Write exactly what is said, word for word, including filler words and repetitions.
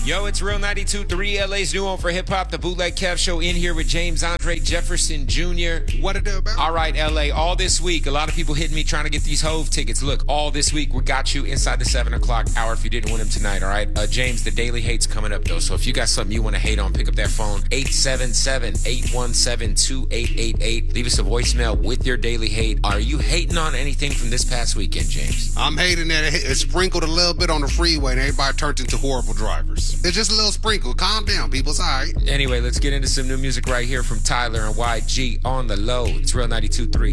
Yo, it's Real ninety-two point three, L A's new home for hip-hop, the Bootleg Kev Show, in here with James Andre Jefferson Junior What it do, baby? All right, L A, all this week, a lot of people hitting me trying to get these Hove tickets. Look, all this week, we got you inside the seven o'clock hour if you didn't win them tonight, all right? Uh, James, the Daily Hate's coming up, though, so if you got something you want to hate on, pick up that phone, eight seven seven, eight one seven, two eight eight eight. Leave us a voicemail with your Daily Hate. Are you hating on anything from this past weekend, James? I'm hating that it sprinkled a little bit on the freeway and everybody turned into horrible drivers. It's just a little sprinkle. Calm down, people. It's all right. Anyway, let's get into some new music right here from Tyler and Y G on the low. It's Real ninety-two point three.